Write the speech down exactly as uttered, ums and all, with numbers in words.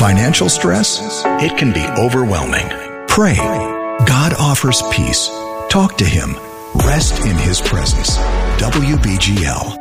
Financial stress? It can be overwhelming. Pray. God offers peace. Talk to Him. Rest in His presence. W B G L.